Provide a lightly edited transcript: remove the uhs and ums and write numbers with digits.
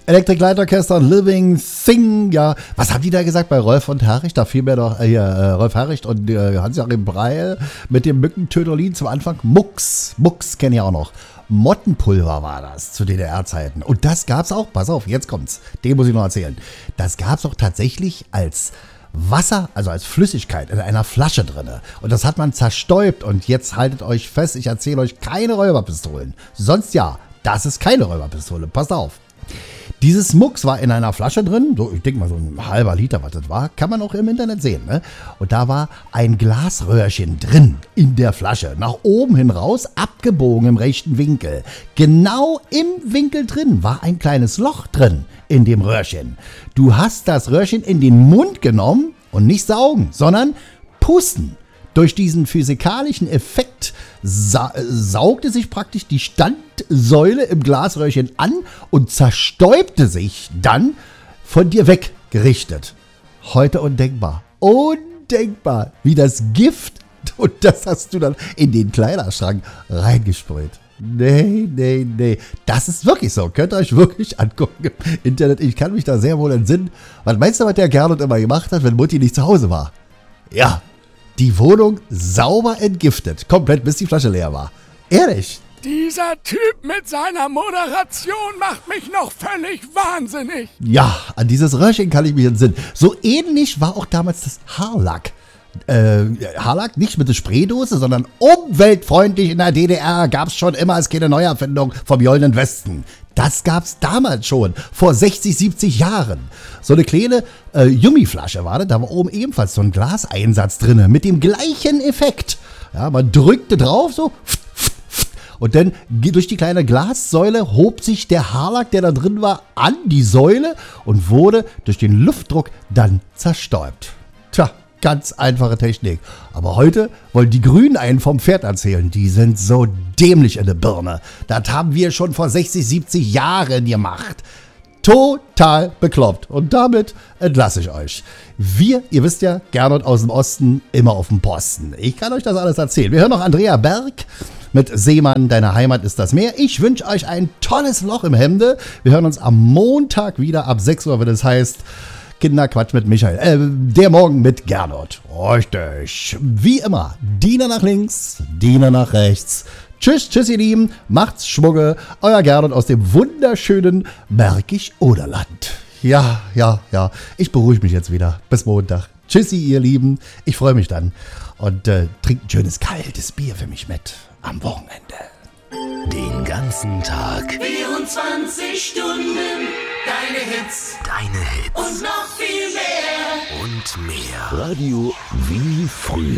Electric Light Orchestra und Living Thing, ja. Was haben die da gesagt bei Rolf und Herricht? Da fiel mir doch Rolf Herricht und Hans-Joachim Breil mit dem Mückentöterlin zum Anfang. Mucks kenne ich auch noch. Mottenpulver war das zu DDR-Zeiten. Und das gab's auch, pass auf, jetzt kommt's, den muss ich noch erzählen. Das gab's auch tatsächlich als Wasser, also als Flüssigkeit in einer Flasche drin. Und das hat man zerstäubt. Und jetzt haltet euch fest, ich erzähle euch keine Räuberpistolen. Sonst ja, das ist keine Räuberpistole. Passt auf. Dieses Mucks war in einer Flasche drin, so, ich denke mal so ein halber Liter, was das war, kann man auch im Internet sehen. Ne? Und da war ein Glasröhrchen drin in der Flasche, nach oben hin raus, abgebogen im rechten Winkel. Genau im Winkel drin war ein kleines Loch drin in dem Röhrchen. Du hast das Röhrchen in den Mund genommen und nicht saugen, sondern pusten. Durch diesen physikalischen Effekt saugte sich praktisch die Standsäule im Glasröhrchen an und zerstäubte sich dann von dir weggerichtet. Heute undenkbar. Undenkbar, wie das Gift, und das hast du dann in den Kleiderschrank reingesprüht. Nee. Das ist wirklich so. Könnt ihr euch wirklich angucken im Internet. Ich kann mich da sehr wohl entsinnen. Was meinst du, was der Gernot immer gemacht hat, wenn Mutti nicht zu Hause war? Ja. Die Wohnung sauber entgiftet. Komplett, bis die Flasche leer war. Ehrlich. Dieser Typ mit seiner Moderation macht mich noch völlig wahnsinnig. Ja, an dieses Röhrchen kann ich mich entsinnen. So ähnlich war auch damals das Haarlack. Haarlack nicht mit der Spraydose, sondern umweltfreundlich in der DDR. Gab's schon immer, als keine Neuerfindung vom Goldenen Westen. Das gab's damals schon, vor 60, 70 Jahren. So eine kleine Yummiflasche war das, da war oben ebenfalls so ein Glaseinsatz drin, mit dem gleichen Effekt. Ja, man drückte drauf, so, und dann durch die kleine Glassäule hob sich der Haarlack, der da drin war, an die Säule und wurde durch den Luftdruck dann zerstäubt. Tja, ganz einfache Technik. Aber heute wollen die Grünen einen vom Pferd erzählen. Die sind so dämlich in der Birne. Das haben wir schon vor 60, 70 Jahren gemacht. Total bekloppt. Und damit entlasse ich euch. Ihr wisst ja, Gernot aus dem Osten, immer auf dem Posten. Ich kann euch das alles erzählen. Wir hören noch Andrea Berg mit Seemann, deine Heimat ist das Meer. Ich wünsche euch ein tolles Loch im Hemde. Wir hören uns am Montag wieder ab 6 Uhr, wenn es heißt Kinderquatsch mit Michael. Der Morgen mit Gernot. Richtig. Wie immer, Diener nach links, Diener nach rechts. Tschüss, ihr Lieben. Macht's Schmugge. Euer Gernot aus dem wunderschönen Märkisch-Oderland. Ja. Ich beruhige mich jetzt wieder. Bis Montag. Tschüssi, ihr Lieben. Ich freue mich dann. Und trinkt ein schönes, kaltes Bier für mich mit am Wochenende. Den ganzen Tag. 24 Stunden. Deine Hits. Deine Hits. Und noch viel mehr. Und mehr. Radio wie früher.